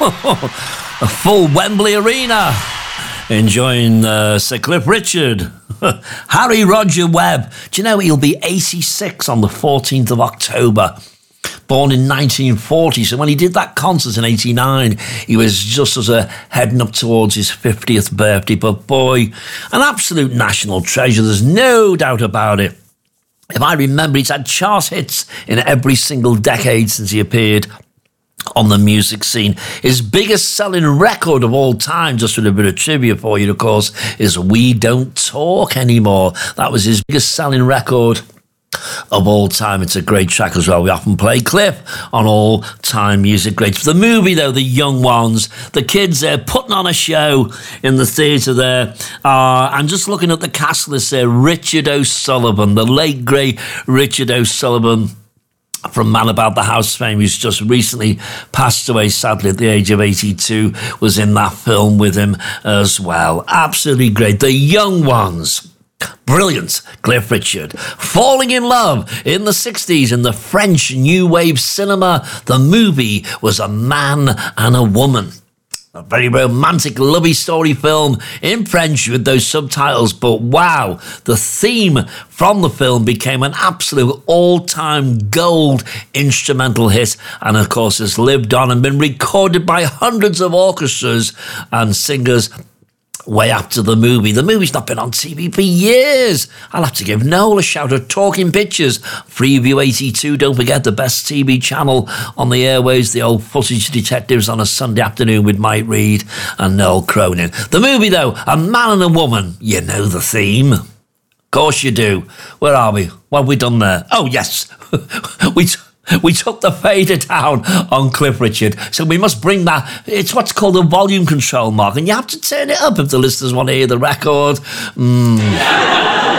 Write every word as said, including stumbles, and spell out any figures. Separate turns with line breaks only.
A full Wembley Arena. Enjoying uh, Sir Cliff Richard. Harry Roger Webb. Do you know he'll be eighty-six on the fourteenth of October? Born in nineteen forty, so when he did that concert in eighty-nine, he was just as a heading up towards his fiftieth birthday. But boy, an absolute national treasure, there's no doubt about it. If I remember, he's had chart hits in every single decade since he appeared on the music scene. His biggest selling record of all time, just with a bit of trivia for you, of course, is We Don't Talk Anymore. That was his biggest selling record of all time. It's a great track as well. We often play Cliff on all time music greats. For the movie, though, the young ones, the kids, they're putting on a show in the theatre there. Uh, and just looking at the cast list there, Richard O'Sullivan, the late, great Richard O'Sullivan, from Man About the House fame, who's just recently passed away, sadly, at the age of eighty-two, was in that film with him as well. Absolutely great. The young ones. Brilliant, Cliff Richard. Falling in Love in the sixties in the French New Wave cinema. The movie was A Man and a Woman. A very romantic, lovey story film in French with those subtitles. But wow, the theme from the film became an absolute all-time gold instrumental hit. And of course, has lived on and been recorded by hundreds of orchestras and singers way after the movie. The movie's not been on T V for years. I'll have to give Noel a shout out. Talking Pictures, Freeview eighty-two. Don't forget the best T V channel on the airways, the old Footage Detectives on a Sunday afternoon with Mike Reid and Noel Cronin. The movie, though, A Man and a Woman. You know the theme. Of course you do. Where are we? What have we done there? Oh, yes. we... T- We took the fader down on Cliff Richard, so we must bring that. It's what's called a volume control, Mark, and you have to turn it up if the listeners want to hear the record. Mm.